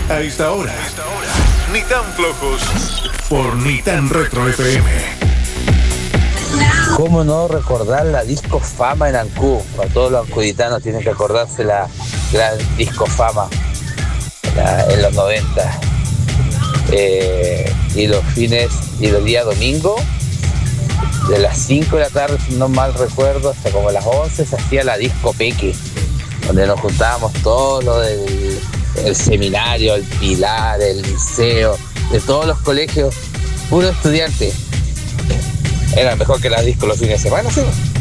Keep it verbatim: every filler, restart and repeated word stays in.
A esta hora, ni tan flojos por Ni Tan Retro F M. ¿Cómo no recordar la Disco Fama en Ancud? Para todos los ancuditanos tienen que acordarse la gran Disco Fama la, en los noventa. Eh, y los fines y los días domingo, de las cinco de la tarde, si no mal recuerdo, hasta como las once, se hacía la Disco Peque, donde nos juntábamos todos los del el seminario, el Pilar, el liceo, de todos los colegios, puros estudiantes. Era mejor que la disco los fines de semana, ¿sí?